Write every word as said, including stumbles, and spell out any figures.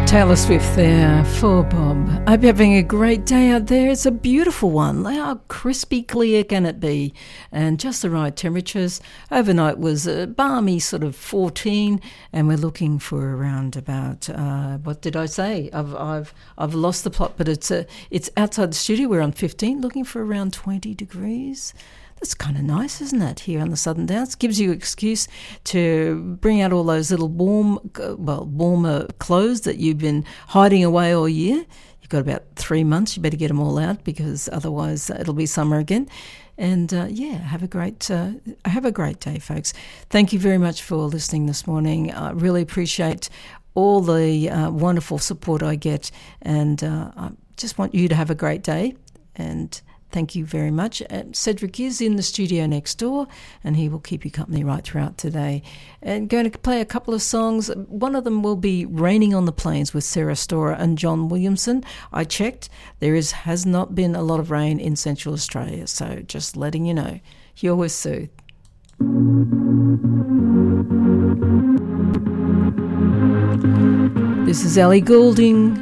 Taylor Swift there for Bob. I hope you're having a great day out there. It's a beautiful one. How crispy clear can it be? And just the right temperatures. Overnight was a balmy sort of fourteen, and we're looking for around about, uh, what did I say? I've I've I've lost the plot, but it's a, it's outside the studio. We're on fifteen, looking for around twenty degrees. That's kind of nice, isn't it, here on the Southern Downs? Gives you an excuse to bring out all those little warm, well, warmer clothes that you've been hiding away all year. You've got about three months. You better get them all out because otherwise it'll be summer again. And uh, yeah, have a great uh, have a great day, folks. Thank you very much for listening this morning. I really appreciate all the uh, wonderful support I get, and uh, I just want you to have a great day. And thank you very much. Uh, Cedric is in the studio next door, and he will keep you company right throughout today. And going to play a couple of songs. One of them will be Raining on the Plains with Sarah Storer and John Williamson. I checked. There is has not been a lot of rain in Central Australia, so just letting you know. You're with Sue. This is Ellie Goulding.